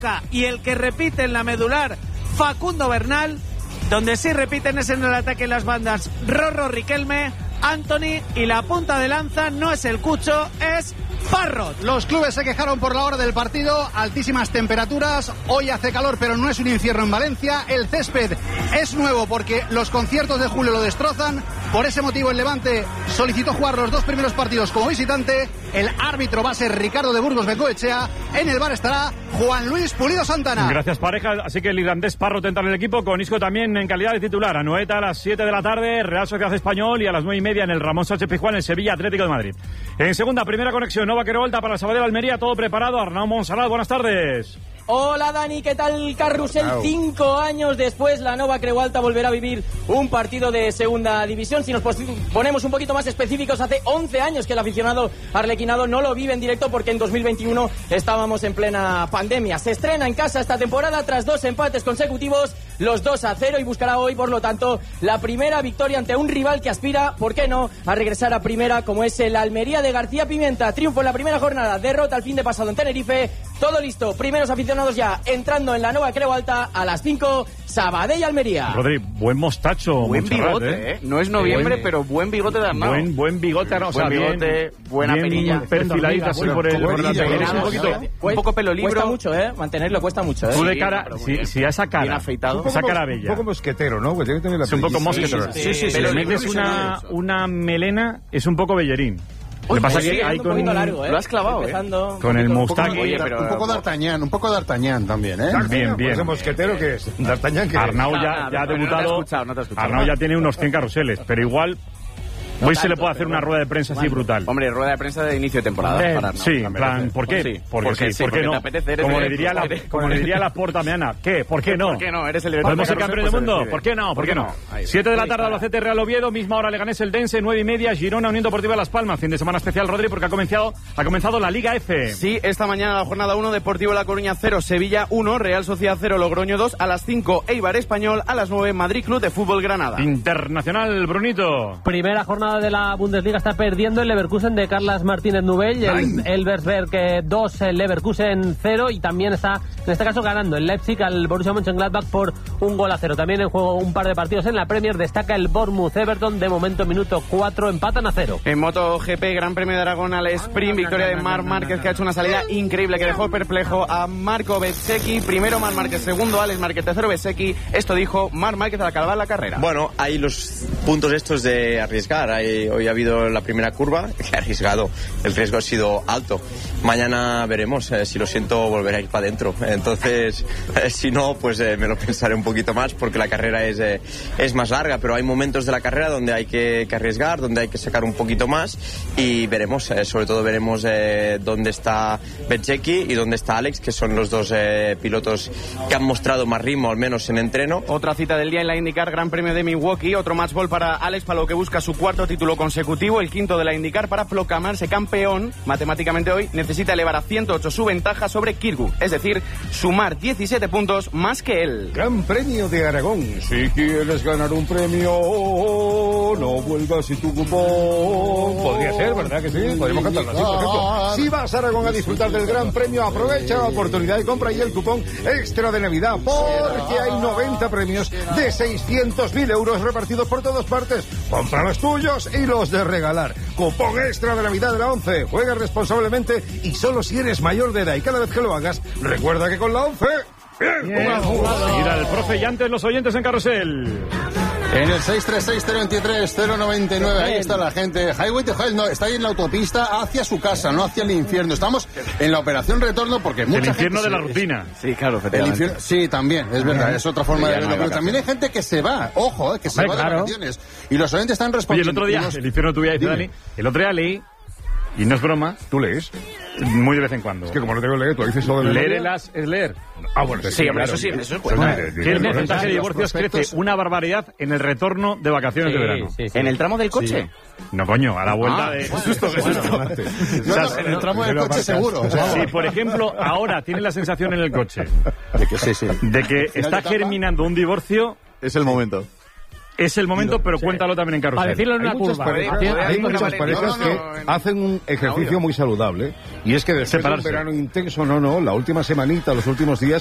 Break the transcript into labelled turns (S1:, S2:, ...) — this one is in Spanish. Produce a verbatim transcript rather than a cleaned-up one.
S1: y el que repite en la medular, Facundo Bernal. Donde sí repiten es en el ataque en las bandas Rorro Riquelme, Anthony, y la punta de lanza no es el Cucho, es Parrot.
S2: Los clubes se quejaron por la hora del partido, altísimas temperaturas, hoy hace calor pero no es un infierno en Valencia, el césped es nuevo porque los conciertos de julio lo destrozan, por ese motivo el Levante solicitó jugar los dos primeros partidos como visitante, el árbitro va a ser Ricardo de Burgos Bengoechea, en el bar estará Juan Luis Pulido Santana.
S3: Gracias pareja, así que el irlandés Parrot entra en el equipo, con Isco también en calidad de titular, a Noeta a las siete de la tarde, Real Sociedad Español, y a las nueve y media en el Ramón Sánchez Pizjuán, el Sevilla Atlético de Madrid. En segunda, primera conexión, Nova Querolta para el Sabadell Almería, todo preparado. Arnau Monserrat, buenas tardes.
S4: Hola Dani, ¿qué tal Carrusel? Wow. Cinco años después la Nova Creualta volverá a vivir un partido de segunda división. Si nos ponemos un poquito más específicos, hace once años que el aficionado arlequinado no lo vive en directo porque en dos mil veintiuno estábamos en plena pandemia. Se estrena en casa esta temporada tras dos empates consecutivos, los dos a cero, y buscará hoy, por lo tanto, la primera victoria ante un rival que aspira, ¿por qué no?, a regresar a primera, como es el Almería de García Pimienta. Triunfo en la primera jornada, derrota el fin de pasado en Tenerife. Todo listo, primeros aficionados ya entrando en la Nova Creualta a las cinco, Sabadell Almería.
S3: Rodri, buen mostacho.
S5: Buen
S3: Monserrat,
S5: bigote,
S3: ¿eh?
S5: No es noviembre,
S3: buen,
S5: pero buen bigote de Arnau.
S3: Buen, buen bigote, no, o sea,
S5: buen bigote,
S3: bien,
S5: buena
S3: bien
S5: perilla.
S3: perfiladita así por el, por la pequeña, un poquito.
S5: Un poco pelo libro.
S4: Cuesta mucho, ¿eh? Mantenerlo cuesta mucho, ¿eh?
S3: Tú de
S5: Sí,
S3: cara,
S5: pero
S3: si,
S5: bien.
S3: si a esa cara,
S5: Bien afeitado.
S3: esa cara bella.
S6: Un poco mosquetero, ¿no? Pues tiene que tener la
S3: Es un poco
S6: pelliza.
S3: mosquetero.
S5: Sí, sí, sí,
S3: Si
S5: pero
S3: le
S5: libro
S3: metes
S5: que se
S3: una,
S5: ve.
S3: una melena, es un poco bellerín. Lo
S5: Uy,
S3: que pasa
S5: pues
S3: es
S5: sí,
S3: que hay
S4: un
S3: con,
S4: poquito largo, ¿eh?
S5: Lo has clavado,
S4: Empezando,
S3: con el
S4: un poquito-
S3: Mustang.
S5: Oye, pero-
S7: un poco d'Artagnan, un poco d'Artagnan también, ¿eh?
S3: Bien, bien.
S6: ¿Ese mosquetero qué es? ¿D'Artagnan qué es?
S3: Arnau
S5: No,
S3: ya,
S5: no,
S3: ya ha
S5: pero no te he
S3: debutado.
S5: escuchado, no te he escuchado.
S3: Arnau ya tiene unos cien carruseles, pero igual hoy se le
S5: tanto,
S3: puede hacer
S5: pero
S3: una
S5: bueno.
S3: rueda de prensa así brutal.
S5: Hombre, rueda de prensa de inicio de temporada.
S3: Eh,
S5: para Arnau.
S3: sí,
S5: La
S3: en plan,
S5: merece.
S3: ¿por qué?
S5: Sí,
S3: Porque,
S5: porque
S3: sí,
S5: sí,
S3: ¿por qué
S5: porque
S3: no?
S5: te apetece, eres
S3: Como
S5: el-
S3: le diría la,
S5: eres-
S3: como le diría la Porta mañana, ¿qué? ¿Por qué no?
S5: ¿Por qué no? Eres el director
S3: ¿Podemos ser
S5: de
S3: campeones del
S5: Carrusel,
S3: mundo?
S5: pues
S3: ¿Por qué no? ¿Por qué no? Siete de la tarde, Albacete Real Oviedo, misma hora Leganés El Dense, nueve y media, Girona Unión Deportiva Las Palmas. Fin de semana especial, Rodri, porque ha comenzado, ha comenzado la Liga F.
S5: Sí, esta mañana la jornada uno, Deportivo La Coruña cero, Sevilla uno, Real Sociedad cero, Logroño dos, a las cinco, Eibar Español, a las nueve, Madrid Club de Fútbol Granada.
S3: Internacional, Brunito.
S8: Primera jornada de la Bundesliga, está perdiendo el Leverkusen de Carlas Martínez Nubell, el Elversberg dos, el Leverkusen cero, y también está, en este caso, ganando el Leipzig al Borussia Mönchengladbach por un gol a cero. También en juego un par de partidos en la Premier, destaca el Bournemouth Everton, de momento minuto cuatro, empatan a cero.
S5: En MotoGP, Gran Premio de Aragón al sprint, victoria de Marc Márquez, que ha hecho una salida increíble que dejó perplejo a Marco Bezzecchi. Primero Marc Márquez, segundo Alex Márquez, tercero Bezzecchi. Esto dijo Marc Márquez al acabar la carrera.
S9: Bueno, hay los puntos estos de arriesgar. Hay, hoy ha habido la primera curva que ha arriesgado. El riesgo ha sido alto. Mañana veremos. Eh, si lo siento, volveré a ir para adentro. Entonces, eh, si no, pues eh, me lo pensaré un poquito más porque la carrera es, eh, es más larga. Pero hay momentos de la carrera donde hay que, que arriesgar, donde hay que sacar un poquito más y veremos. Eh, sobre todo veremos eh, dónde está Bezzecchi y dónde está Alex, que son los dos eh, pilotos que han mostrado más ritmo, al menos en entreno.
S5: Otra cita del día en la IndyCar, Gran Premio de Milwaukee, otro match ball para Alex Palou, que busca su cuarto título consecutivo, el quinto de la IndyCar. Para proclamarse campeón matemáticamente hoy necesita elevar a ciento ocho su ventaja sobre Kirgu, es decir, sumar diecisiete puntos más que él.
S6: Gran Premio de Aragón. Si quieres ganar un premio, no vuelvas sin tu cupón. Podría ser, ¿verdad que sí? Podríamos cantarlo así, por ejemplo. Si vas a Aragón a disfrutar del Gran Premio, aprovecha la oportunidad de compra y el cupón extra de Navidad, porque hay noventa premios de seiscientos mil euros repartidos por todas partes. Compra los tuyos y los de regalar. Cupón extra de Navidad de la ONCE. Juega responsablemente y solo si eres mayor de edad. Y cada vez que lo hagas, recuerda que con la ONCE... ¡Bien!
S3: Bien jugado. Seguirá el profe y antes los oyentes en Carrusel.
S7: En el seis tres seis cero veintitrés cero noventa y nueve, ahí está la gente. Highway to Hell no, está ahí en la autopista hacia su casa, no hacia el infierno. Estamos en la operación retorno porque mucha
S3: El infierno
S7: gente
S3: de la
S7: se-
S3: rutina.
S5: Sí, claro,
S7: El
S5: efectivamente.
S7: infierno, sí, también, es verdad, es otra forma
S3: Sí,
S7: de
S3: ya no
S7: verlo.
S3: hay
S7: Pero
S3: vacaciones.
S7: también hay gente que se va, ojo, eh, que se
S8: Hombre,
S7: va de
S8: claro.
S7: vacaciones. Y los oyentes están
S3: Oye, el
S7: respondiendo.
S3: otro día,
S7: unos-
S3: el infierno tuyo, dice
S7: Dime.
S3: Dani, el otro día leí, y no es broma,
S6: ¿Tú lees?
S3: muy de vez en cuando.
S6: Es que como no tengo que leer, tú dices todo de
S3: Leer
S6: memoria.
S3: el as es leer.
S6: Ah, bueno,
S5: Sí, hombre, eso sí, eso es bueno.
S6: Bueno,
S3: Que el porcentaje de
S7: los
S3: divorcios
S7: prospectos-
S3: crece una barbaridad en el retorno de vacaciones de verano.
S8: Sí, sí.
S5: ¿En el tramo del coche?
S3: No, coño, a la vuelta
S5: Ah,
S3: de...
S5: qué susto, qué susto.
S7: No, no, en el tramo del coche seguro. o sea,
S3: Si, por ejemplo, ahora tiene la sensación en el coche
S7: de que sí, sí.
S3: de que
S7: Final
S3: está
S7: de etapa.
S3: germinando un divorcio,
S7: Es el momento.
S3: es el momento, pero sí. Cuéntalo también en carrusel.
S8: Para decirlo en una
S6: hay muchas
S8: curva.
S6: parejas,
S5: Puede- puede-
S6: hay
S5: puede
S6: muchas
S5: valer.
S6: parejas
S5: No, no, no,
S6: que
S5: en-
S6: hacen un ejercicio muy saludable, y es que después
S3: Separarse.
S6: de un verano intenso, no, no, la última semanita, los últimos días,